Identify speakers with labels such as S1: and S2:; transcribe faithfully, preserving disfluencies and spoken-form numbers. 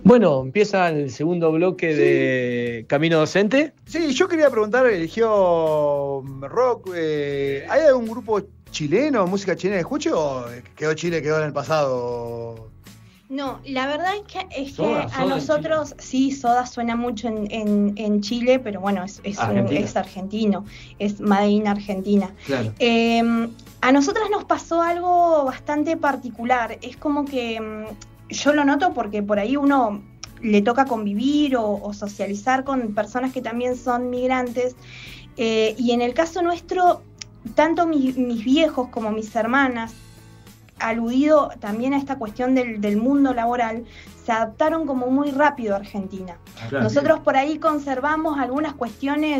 S1: Bueno, empieza el segundo bloque de sí. Camino Docente.
S2: Sí, yo quería preguntar, eligió rock, eh, ¿hay algún grupo chileno, música chilena que escuche o quedó Chile, quedó en el pasado?
S3: No, la verdad es que, es que
S1: Soda,
S3: a
S1: Soda
S3: nosotros, sí, Soda suena mucho en, en, en Chile, pero bueno, es, es, un, es argentino, es Made in Argentina.
S1: Claro.
S3: Eh, a nosotras nos pasó algo bastante particular, es como que yo lo noto porque por ahí uno le toca convivir o, o socializar con personas que también son migrantes, eh, y en el caso nuestro, tanto mi, mis viejos como mis hermanas, aludido también a esta cuestión del, del mundo laboral, se adaptaron como muy rápido a Argentina. Claro. Nosotros por ahí conservamos algunas cuestiones